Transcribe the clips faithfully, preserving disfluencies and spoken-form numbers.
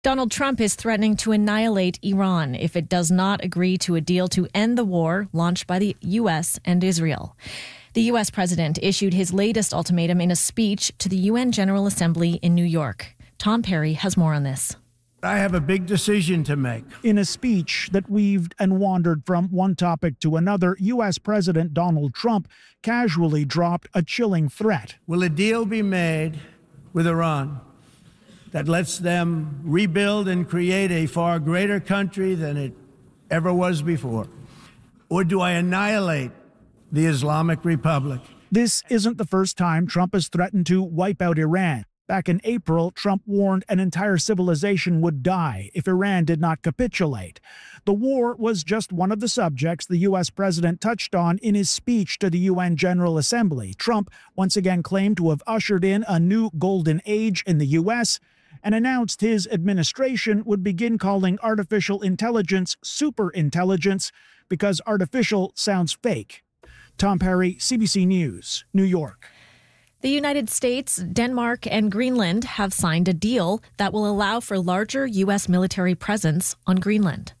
Donald Trump is threatening to annihilate Iran if it does not agree to a deal to end the war launched by the U S and Israel. The U S president issued his latest ultimatum in a speech to the U N General Assembly in New York. Tom Perry has more on this. I have a big decision to make. In a speech that weaved and wandered from one topic to another, U S President Donald Trump casually dropped a chilling threat. Will a deal be made with Iran that lets them rebuild and create a far greater country than it ever was before? Or do I annihilate the Islamic Republic? This isn't the first time Trump has threatened to wipe out Iran. Back in April, Trump warned an entire civilization would die if Iran did not capitulate. The war was just one of the subjects the U S president touched on in his speech to the U N General Assembly. Trump once again claimed to have ushered in a new golden age in the U S and announced his administration would begin calling artificial intelligence superintelligence because artificial sounds fake. Tom Perry, C B C News, New York. The United States, Denmark, and Greenland have signed a deal that will allow for larger U S military presence on Greenland.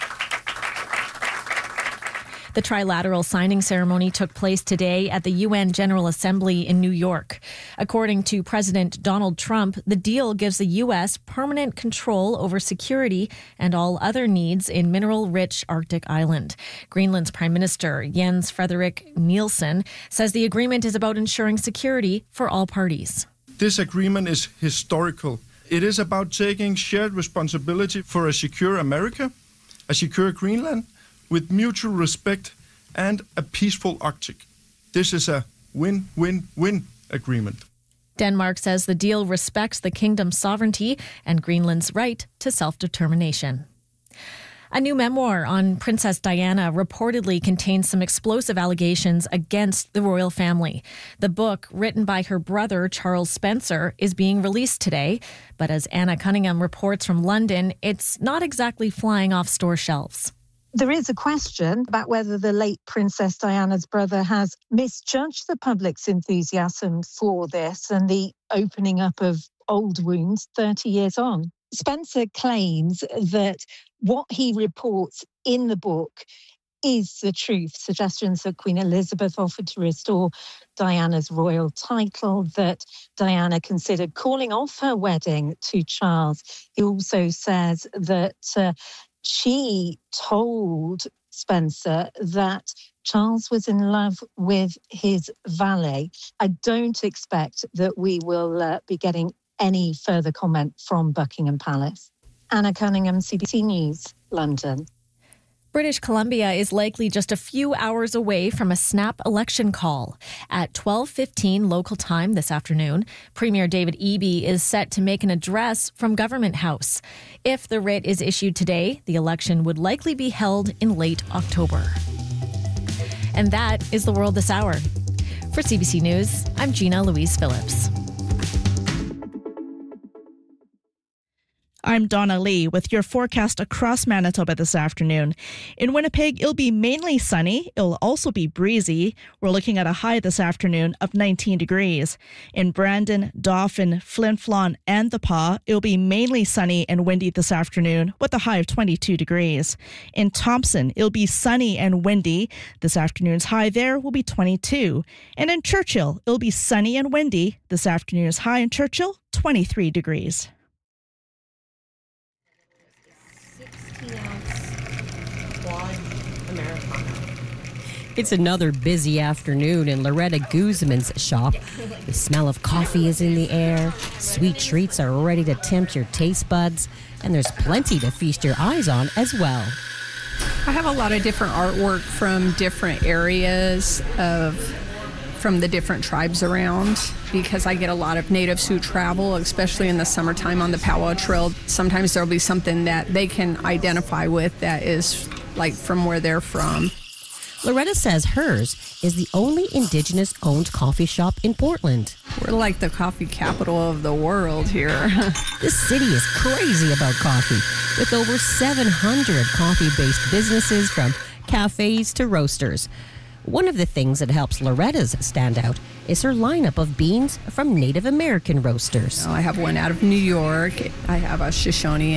The trilateral signing ceremony took place today at the U N General Assembly in New York. According to President Donald Trump, the deal gives the U S permanent control over security and all other needs in mineral-rich Arctic island. Greenland's Prime Minister Jens Frederik Nielsen says the agreement is about ensuring security for all parties. This agreement is historical. It is about taking shared responsibility for a secure America, a secure Greenland, with mutual respect and a peaceful Arctic. This is a win-win-win agreement. Denmark says the deal respects the kingdom's sovereignty and Greenland's right to self-determination. A new memoir on Princess Diana reportedly contains some explosive allegations against the royal family. The book, written by her brother Charles Spencer, is being released today. But as Anna Cunningham reports from London, it's not exactly flying off store shelves. There is a question about whether the late Princess Diana's brother has misjudged the public's enthusiasm for this and the opening up of old wounds thirty years on. Spencer claims that what he reports in the book is the truth. Suggestions that Queen Elizabeth offered to restore Diana's royal title, that Diana considered calling off her wedding to Charles. He also says that uh, she told Spencer that Charles was in love with his valet. I don't expect that we will uh, be getting any further comment from Buckingham Palace. Anna Cunningham, C B C News, London. British Columbia is likely just a few hours away from a snap election call. At twelve fifteen local time this afternoon, Premier David Eby is set to make an address from Government House. If the writ is issued today, the election would likely be held in late October. And that is the world this hour. For C B C News, I'm Gina Louise Phillips. I'm Donna Lee with your forecast across Manitoba this afternoon. In Winnipeg, it'll be mainly sunny. It'll also be breezy. We're looking at a high this afternoon of nineteen degrees. In Brandon, Dauphin, Flin Flon, and The Pas, it'll be mainly sunny and windy this afternoon with a high of twenty-two degrees. In Thompson, it'll be sunny and windy. This afternoon's high there will be twenty-two. And in Churchill, it'll be sunny and windy. This afternoon's high in Churchill, twenty-three degrees. It's another busy afternoon in Loretta Guzman's shop. The smell of coffee is in the air, sweet treats are ready to tempt your taste buds, and there's plenty to feast your eyes on as well. I have a lot of different artwork from different areas of from the different tribes around, because I get a lot of natives who travel, especially in the summertime on the Powwow Trail. Sometimes there'll be something that they can identify with that is like from where they're from. Loretta says hers is the only Indigenous-owned coffee shop in Portland. We're like the coffee capital of the world here. This city is crazy about coffee, with over seven hundred coffee-based businesses from cafes to roasters. One of the things that helps Loretta's stand out is her lineup of beans from Native American roasters. I have one out of New York. I have a Shoshone